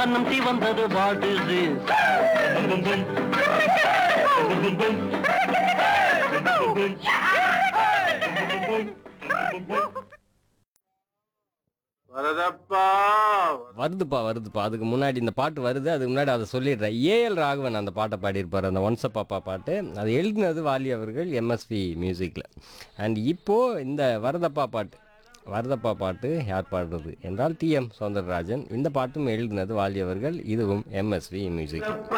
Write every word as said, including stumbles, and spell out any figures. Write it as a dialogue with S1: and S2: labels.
S1: மனம் சிவந்தது what is this
S2: வரதப்பா
S3: வருதுப்பா வருதுப்பா அதுக்கு முன்னாடி இந்த பாட்டு வருது அதுக்கு முன்னாடி அதை சொல்லிடுறேன். ஏஎல் ராகவன் அந்த பாட்டை பாடியிருப்பார், அந்த ஒன்ஸ் பாப்பா பாட்டு. அது எழுதினது வாலி அவர்கள் எம்எஸ்வி மியூசிக்கில். அண்ட் இப்போது இந்த வரதப்பா பாட்டு வரதப்பா பாட்டு யார் பாடுறது என்றால் டி எம் சௌந்தரராஜன். இந்த பாட்டும் எழுதினது வாலி அவர்கள், இதுவும் எம்எஸ்வி மியூசிக்.